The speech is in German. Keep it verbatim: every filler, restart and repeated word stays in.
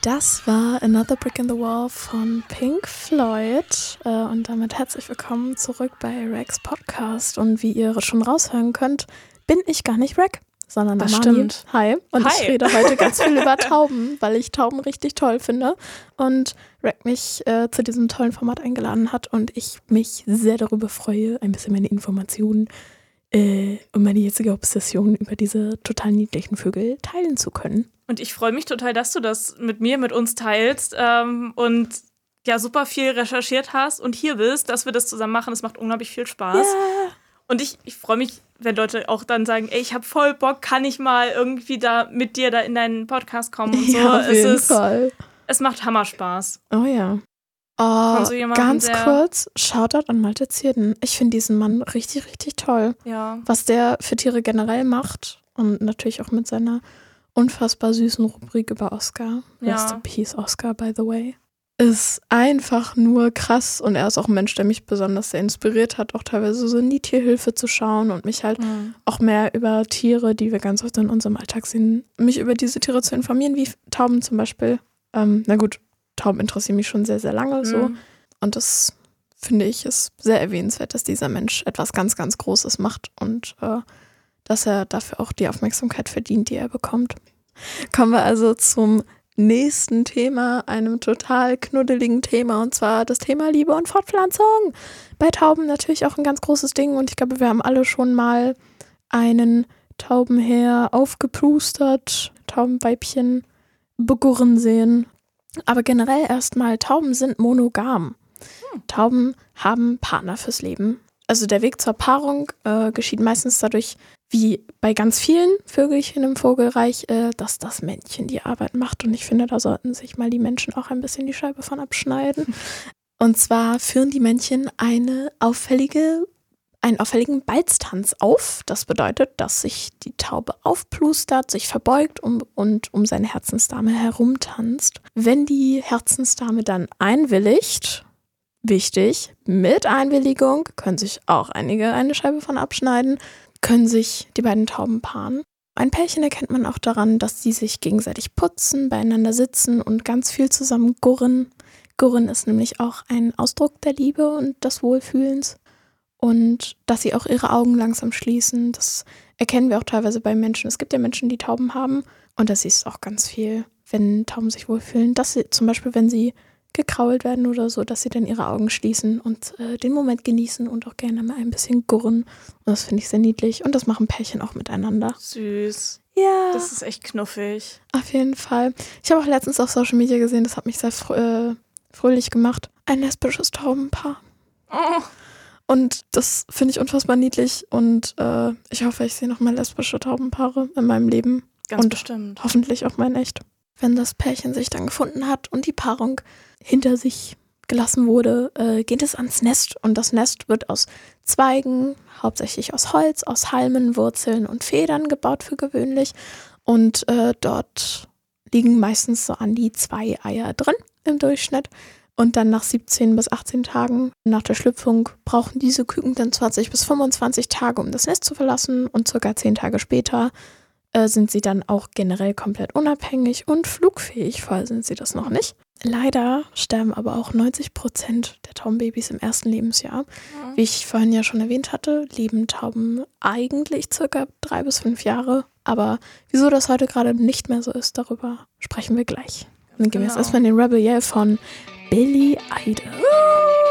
Das war Another Brick in the Wall von Pink Floyd äh, und damit herzlich willkommen zurück bei Rex Podcast. Und wie ihr schon raushören könnt, bin ich gar nicht Rec, sondern das Amani. Stimmt. Hi. Und Hi. ich rede heute ganz viel über Tauben, weil ich Tauben richtig toll finde und Rec mich äh, zu diesem tollen Format eingeladen hat und ich mich sehr darüber freue, ein bisschen meine Informationen äh, und meine jetzige Obsession über diese total niedlichen Vögel teilen zu können. Und ich freue mich total, dass du das mit mir, mit uns teilst ähm, und ja super viel recherchiert hast und hier bist, dass wir das zusammen machen. Es macht unglaublich viel Spaß. Yeah. Und ich, ich freue mich, wenn Leute auch dann sagen, ey, ich habe voll Bock, kann ich mal irgendwie da mit dir da in deinen Podcast kommen und so. Ja, auf jeden es ist, Fall. Es macht Hammerspaß. Oh ja. Oh, so jemanden, ganz der- kurz, Shoutout an Malte Zierden. Ich finde diesen Mann richtig, richtig toll. Ja. Was der für Tiere generell macht und natürlich auch mit seiner unfassbar süßen Rubrik über Oscar. Ja. Rest in Peace, Oscar, by the way. Ist einfach nur krass und er ist auch ein Mensch, der mich besonders sehr inspiriert hat, auch teilweise so in die Tierhilfe zu schauen und mich halt Mhm. auch mehr über Tiere, die wir ganz oft in unserem Alltag sehen, mich über diese Tiere zu informieren, wie Tauben zum Beispiel. Ähm, na gut, Tauben interessieren mich schon sehr, sehr lange so. Mhm. Und das, finde ich, ist sehr erwähnenswert, dass dieser Mensch etwas ganz, ganz Großes macht und äh, dass er dafür auch die Aufmerksamkeit verdient, die er bekommt. Kommen wir also zum nächsten Thema, einem total knuddeligen Thema, und zwar das Thema Liebe und Fortpflanzung. Bei Tauben natürlich auch ein ganz großes Ding und ich glaube, wir haben alle schon mal einen Taubenheer aufgeplustert, Taubenweibchen begurren sehen. Aber generell erstmal, Tauben sind monogam. Hm. Tauben haben Partner fürs Leben. Also der Weg zur Paarung äh, geschieht meistens dadurch, wie bei ganz vielen Vögelchen im Vogelreich, äh, dass das Männchen die Arbeit macht. Und ich finde, da sollten sich mal die Menschen auch ein bisschen die Scheibe von abschneiden. Und zwar führen die Männchen eine auffällige, einen auffälligen Balztanz auf. Das bedeutet, dass sich die Taube aufplustert, sich verbeugt um, und um seine Herzensdame herumtanzt. Wenn die Herzensdame dann einwilligt, wichtig, mit Einwilligung, können sich auch einige eine Scheibe von abschneiden, können sich die beiden Tauben paaren. Ein Pärchen erkennt man auch daran, dass sie sich gegenseitig putzen, beieinander sitzen und ganz viel zusammen gurren. Gurren ist nämlich auch ein Ausdruck der Liebe und des Wohlfühlens. Und dass sie auch ihre Augen langsam schließen, das erkennen wir auch teilweise bei Menschen. Es gibt ja Menschen, die Tauben haben und das ist auch ganz viel, wenn Tauben sich wohlfühlen. Dass sie zum Beispiel, wenn sie gekrault werden oder so, dass sie dann ihre Augen schließen und äh, den Moment genießen und auch gerne mal ein bisschen gurren. Und das finde ich sehr niedlich. Und das machen Pärchen auch miteinander. Süß. Ja. Das ist echt knuffig. Auf jeden Fall. Ich habe auch letztens auf Social Media gesehen, das hat mich sehr frö- äh, fröhlich gemacht. Ein lesbisches Taubenpaar. Oh. Und das finde ich unfassbar niedlich. Und äh, ich hoffe, ich sehe noch mal lesbische Taubenpaare in meinem Leben. Ganz und bestimmt. Hoffentlich auch mal in echt. Wenn das Pärchen sich dann gefunden hat und die Paarung hinter sich gelassen wurde, äh, geht es ans Nest. Und das Nest wird aus Zweigen, hauptsächlich aus Holz, aus Halmen, Wurzeln und Federn gebaut für gewöhnlich. Und äh, dort liegen meistens so an die zwei Eier drin im Durchschnitt. Und dann nach siebzehn bis achtzehn Tagen nach der Schlüpfung brauchen diese Küken dann zwanzig bis fünfundzwanzig Tage, um das Nest zu verlassen. Und circa zehn Tage später äh, sind sie dann auch generell komplett unabhängig und flugfähig. Vorher sind sie das noch nicht. Leider sterben aber auch neunzig Prozent der Taubenbabys im ersten Lebensjahr. Ja. Wie ich vorhin ja schon erwähnt hatte, leben Tauben eigentlich circa drei bis fünf Jahre. Aber wieso das heute gerade nicht mehr so ist, darüber sprechen wir gleich. Und dann gehen wir jetzt Genau. erstmal in den Rebel Yell von Billie Idol.